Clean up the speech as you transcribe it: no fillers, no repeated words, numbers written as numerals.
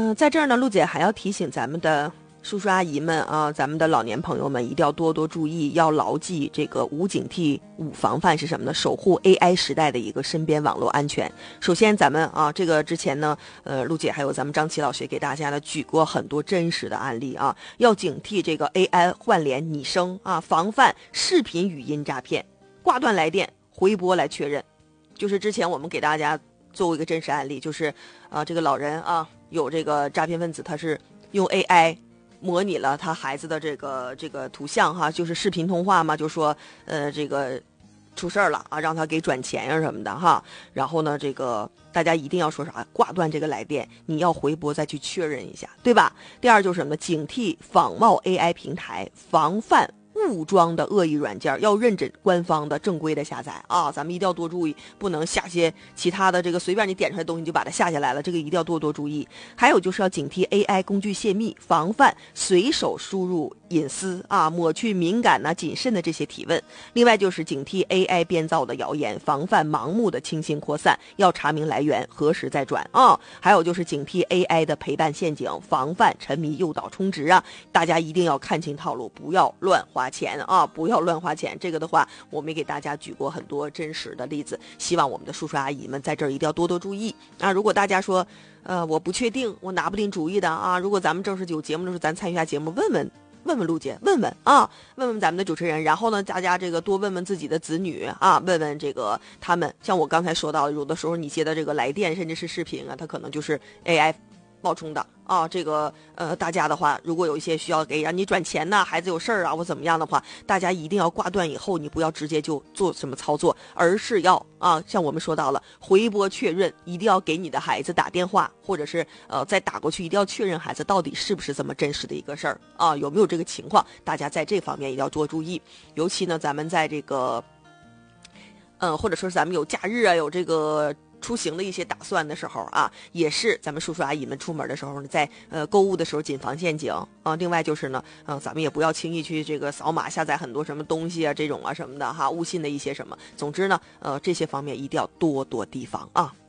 在这儿呢，陆姐还要提醒咱们的叔叔阿姨们啊，咱们的老年朋友们一定要多多注意，要牢记这个无警惕无防范是什么呢？守护 AI 时代的一个身边网络安全。首先咱们啊，这个之前呢，陆姐还有咱们张琪老师给大家呢举过很多真实的案例啊，要警惕这个 AI 换脸拟声啊，防范视频语音诈骗，挂断来电回拨来确认。就是之前我们给大家做过一个真实案例，就是这个老人啊，有这个诈骗分子，他是用 AI模拟了他孩子的这个图像哈，就是视频通话嘛，就说这个出事儿了啊，让他给转钱呀什么的哈。然后呢，这个大家一定要说啥，挂断这个来电，你要回拨再去确认一下，对吧？第二就是什么呢？警惕仿冒 AI 平台，防范误装的恶意软件，要认准官方的正规的下载啊！咱们一定要多注意，不能下些其他的这个随便你点出来的东西就把它下下来了，这个一定要多注意。还有就是要警惕 AI 工具泄密，防范随手输入隐私啊，抹去敏感谨慎的这些提问。另外就是警惕 AI 编造的谣言，防范盲目的轻信扩散，要查明来源，核实再转啊。还有就是警惕 AI 的陪伴陷阱，防范沉迷诱导充值啊！大家一定要看清套路，不要乱花钱啊！不要乱花钱。这个的话，我们也给大家举过很多真实的例子，希望我们的叔叔阿姨们在这儿一定要多注意啊！如果大家说，我不确定，我拿不定主意的啊，如果咱们正式有节目的时候，咱参与一下节目，问问陆姐，问问咱们的主持人，然后呢，大家这个多问问自己的子女啊，问问这个他们，像我刚才说到的，有的时候你接的这个来电甚至是视频啊，它可能就是 AI 冒充的啊。这个大家的话，如果有一些需要给让你转钱呐，孩子有事儿啊或怎么样的话，大家一定要挂断以后，你不要直接就做什么操作，而是要像我们说到了回拨确认，一定要给你的孩子打电话，或者是再打过去，一定要确认孩子到底是不是这么真实的一个事儿啊，有没有这个情况，大家在这方面一定要多注意。尤其呢，咱们在这个或者说是咱们有假日啊，有这个出行的一些打算的时候啊，也是咱们叔叔阿姨们出门的时候呢，在购物的时候谨防陷阱啊。另外就是呢，咱们也不要轻易去这个扫码下载很多什么东西啊，这种啊什么的哈，误信的一些什么。总之呢，这些方面一定要多提防啊。